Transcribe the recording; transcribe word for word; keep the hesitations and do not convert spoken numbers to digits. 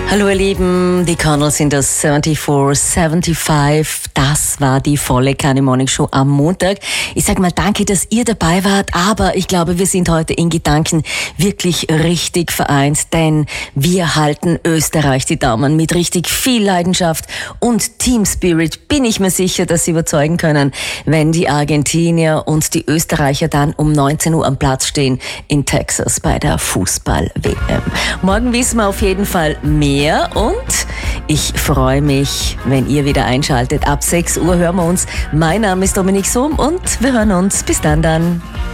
Hallo ihr Lieben, die Connells sind das vierundsiebzig fünfundsiebzig. Das war die volle Kani Morning Show am Montag. Ich sag mal danke, dass ihr dabei wart, aber ich glaube, wir sind heute in Gedanken wirklich richtig vereint, denn wir halten Österreich die Daumen mit richtig viel Leidenschaft und Team Spirit. Bin ich mir sicher, dass sie überzeugen können, wenn die Argentinier und die Österreicher dann um neunzehn Uhr am Platz stehen in Texas bei der Fußball-W M. Morgen wissen wir auf jeden Fall mehr. Und ich freue mich, wenn ihr wieder einschaltet. Ab sechs Uhr hören wir uns. Mein Name ist Dominik Sohm und wir hören uns. Bis dann dann.